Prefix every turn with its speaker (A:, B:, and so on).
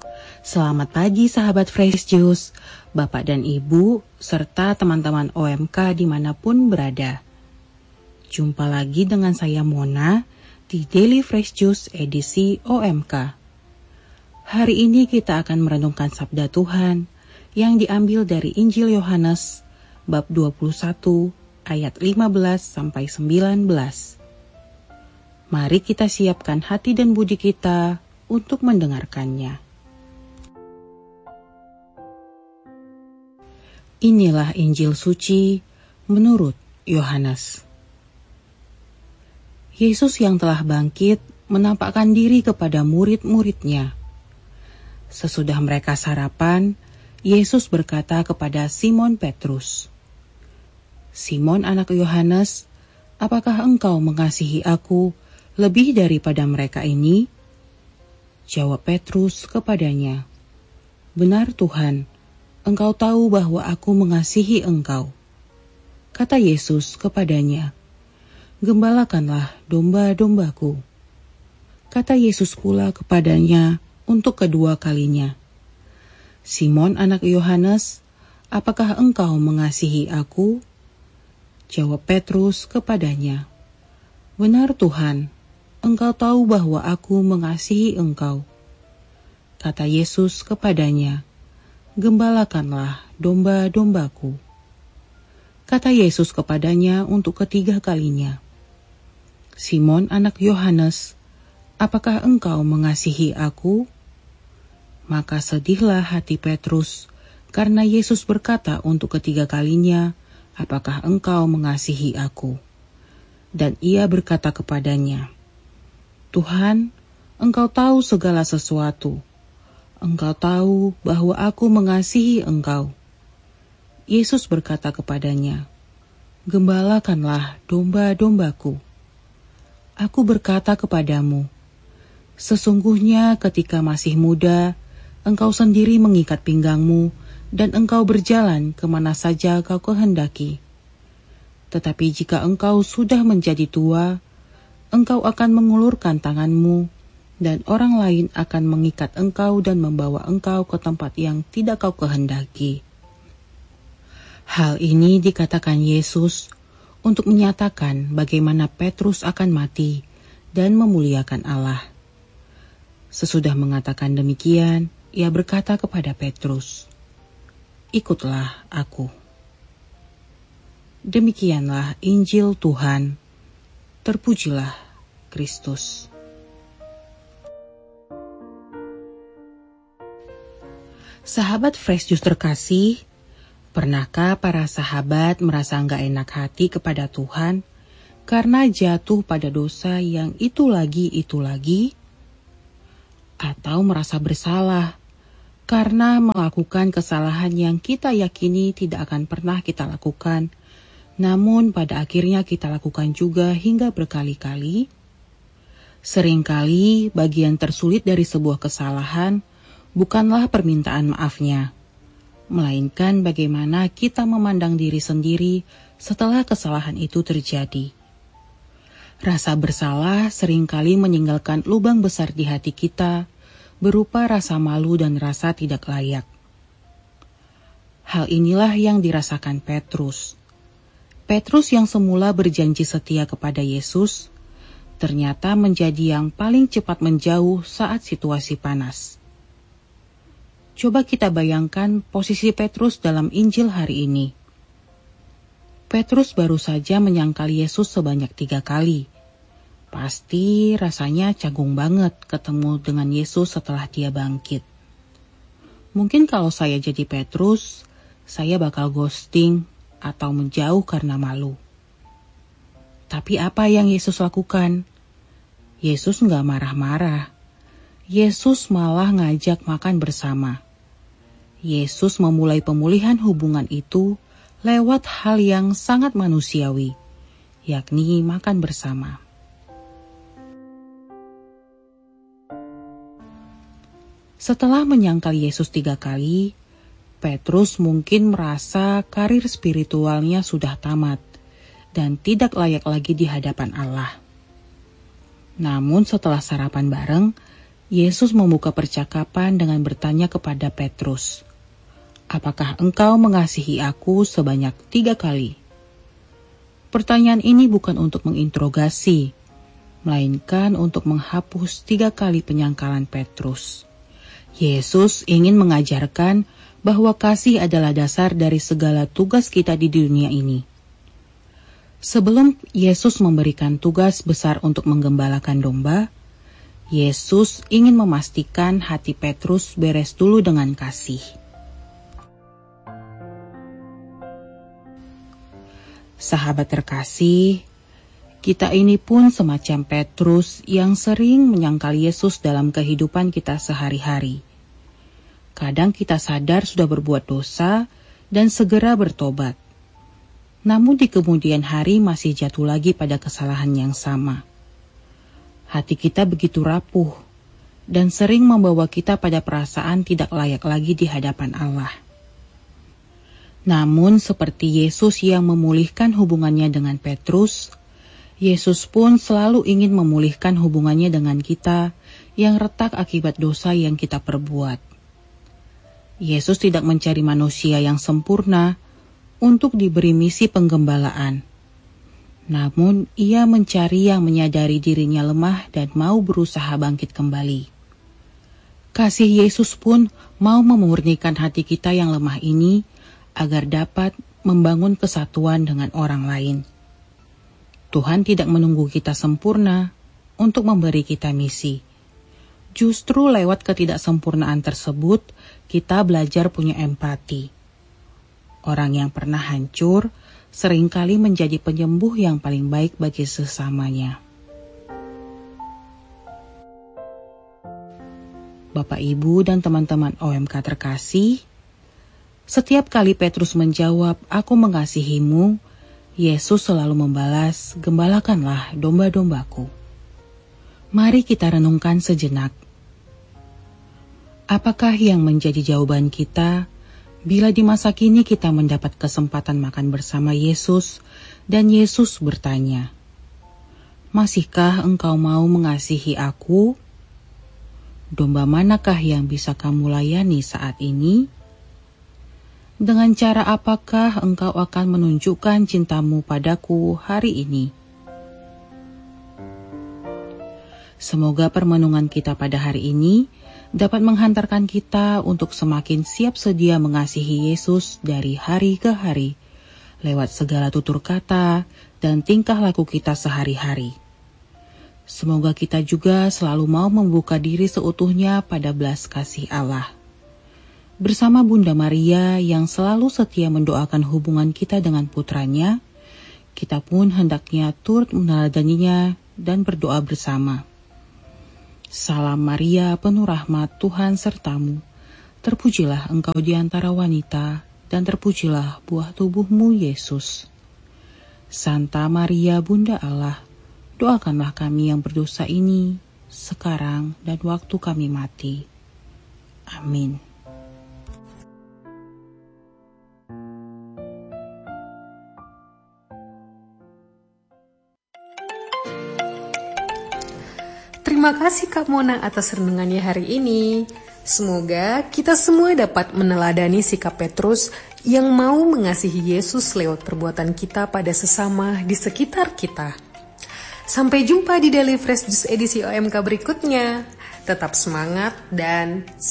A: Selamat pagi sahabat Fresh Juice, Bapak dan Ibu, serta teman-teman OMK dimanapun berada. Jumpa lagi dengan saya Mona di Daily Fresh Juice edisi OMK. Hari ini kita akan merenungkan sabda Tuhan yang diambil dari Injil Yohanes bab 21 ayat 15-19. Mari kita siapkan hati dan budi kita untuk mendengarkannya. Inilah Injil suci menurut Yohanes. Yesus yang telah bangkit menampakkan diri kepada murid-muridnya. Sesudah mereka sarapan, Yesus berkata kepada Simon Petrus, "Simon anak Yohanes, apakah engkau mengasihi aku lebih daripada mereka ini?" Jawab Petrus kepadanya, "Benar Tuhan, Engkau tahu bahwa aku mengasihi engkau." Kata Yesus kepadanya, "Gembalakanlah domba-dombaku." Kata Yesus pula kepadanya untuk kedua kalinya, "Simon anak Yohanes, apakah engkau mengasihi aku?" Jawab Petrus kepadanya, "Benar Tuhan, Engkau tahu bahwa aku mengasihi engkau." Kata Yesus kepadanya, "Gembalakanlah domba-dombaku." Kata Yesus kepadanya untuk ketiga kalinya, "Simon anak Yohanes, apakah engkau mengasihi aku?" Maka sedihlah hati Petrus, karena Yesus berkata untuk ketiga kalinya, "Apakah engkau mengasihi aku?" Dan ia berkata kepadanya, "Tuhan, Engkau tahu segala sesuatu. Engkau tahu bahwa aku mengasihi engkau." Yesus berkata kepadanya, "Gembalakanlah domba-dombaku. Aku berkata kepadamu, sesungguhnya ketika masih muda, engkau sendiri mengikat pinggangmu dan engkau berjalan kemana saja kau kehendaki. Tetapi jika engkau sudah menjadi tua, engkau akan mengulurkan tanganmu, dan orang lain akan mengikat engkau dan membawa engkau ke tempat yang tidak kau kehendaki." Hal ini dikatakan Yesus untuk menyatakan bagaimana Petrus akan mati dan memuliakan Allah. Sesudah mengatakan demikian, ia berkata kepada Petrus, "Ikutlah aku." Demikianlah Injil Tuhan. Terpujilah Kristus. Sahabat Fresh Juice terkasih, pernahkah para sahabat merasa nggak enak hati kepada Tuhan karena jatuh pada dosa yang itu lagi? Atau merasa bersalah karena melakukan kesalahan yang kita yakini tidak akan pernah kita lakukan, namun pada akhirnya kita lakukan juga hingga berkali-kali? Seringkali bagian tersulit dari sebuah kesalahan bukanlah permintaan maafnya, melainkan bagaimana kita memandang diri sendiri setelah kesalahan itu terjadi. Rasa bersalah seringkali meninggalkan lubang besar di hati kita, berupa rasa malu dan rasa tidak layak. Hal inilah yang dirasakan Petrus. Petrus yang semula berjanji setia kepada Yesus, ternyata menjadi yang paling cepat menjauh saat situasi panas. Coba kita bayangkan posisi Petrus dalam Injil hari ini. Petrus baru saja menyangkal Yesus sebanyak 3 kali. Pasti rasanya canggung banget ketemu dengan Yesus setelah dia bangkit. Mungkin kalau saya jadi Petrus, saya bakal ghosting atau menjauh karena malu. Tapi apa yang Yesus lakukan? Yesus nggak marah-marah. Yesus malah ngajak makan bersama. Yesus memulai pemulihan hubungan itu lewat hal yang sangat manusiawi, yakni makan bersama. Setelah menyangkal Yesus 3 kali, Petrus mungkin merasa karir spiritualnya sudah tamat dan tidak layak lagi di hadapan Allah. Namun setelah sarapan bareng, Yesus membuka percakapan dengan bertanya kepada Petrus, "Apakah engkau mengasihi aku sebanyak 3 kali?" Pertanyaan ini bukan untuk menginterogasi, melainkan untuk menghapus 3 kali penyangkalan Petrus. Yesus ingin mengajarkan bahwa kasih adalah dasar dari segala tugas kita di dunia ini. Sebelum Yesus memberikan tugas besar untuk menggembalakan domba, Yesus ingin memastikan hati Petrus beres dulu dengan kasih. Sahabat terkasih, kita ini pun semacam Petrus yang sering menyangkal Yesus dalam kehidupan kita sehari-hari. Kadang kita sadar sudah berbuat dosa dan segera bertobat. Namun di kemudian hari masih jatuh lagi pada kesalahan yang sama. Hati kita begitu rapuh dan sering membawa kita pada perasaan tidak layak lagi di hadapan Allah. Namun seperti Yesus yang memulihkan hubungannya dengan Petrus, Yesus pun selalu ingin memulihkan hubungannya dengan kita yang retak akibat dosa yang kita perbuat. Yesus tidak mencari manusia yang sempurna untuk diberi misi penggembalaan. Namun, ia mencari yang menyadari dirinya lemah dan mau berusaha bangkit kembali. Kasih Yesus pun mau memurnikan hati kita yang lemah ini agar dapat membangun kesatuan dengan orang lain. Tuhan tidak menunggu kita sempurna untuk memberi kita misi. Justru lewat ketidaksempurnaan tersebut, kita belajar punya empati. Orang yang pernah hancur seringkali menjadi penyembuh yang paling baik bagi sesamanya. Bapak, Ibu, dan teman-teman OMK terkasih, setiap kali Petrus menjawab, "Aku mengasihimu," Yesus selalu membalas, "Gembalakanlah domba-dombaku." Mari kita renungkan sejenak. Apakah yang menjadi jawaban kita bila di masa kini kita mendapat kesempatan makan bersama Yesus dan Yesus bertanya, "Masihkah engkau mau mengasihi aku? Domba manakah yang bisa kamu layani saat ini? Dengan cara apakah engkau akan menunjukkan cintamu padaku hari ini?" Semoga permenungan kita pada hari ini dapat menghantarkan kita untuk semakin siap sedia mengasihi Yesus dari hari ke hari, lewat segala tutur kata dan tingkah laku kita sehari-hari. Semoga kita juga selalu mau membuka diri seutuhnya pada belas kasih Allah. Bersama Bunda Maria yang selalu setia mendoakan hubungan kita dengan putranya, kita pun hendaknya turut meneladaninya dan berdoa bersama. Salam Maria, penuh rahmat, Tuhan sertamu. Terpujilah engkau di antara wanita, dan terpujilah buah tubuhmu, Yesus. Santa Maria, Bunda Allah, doakanlah kami yang berdosa ini, sekarang dan waktu kami mati. Amin.
B: Terima kasih Kak Mona atas renungannya hari ini. Semoga kita semua dapat meneladani sikap Petrus yang mau mengasihi Yesus lewat perbuatan kita pada sesama di sekitar kita. Sampai jumpa di Daily Fresh Juice edisi OMK berikutnya. Tetap semangat dan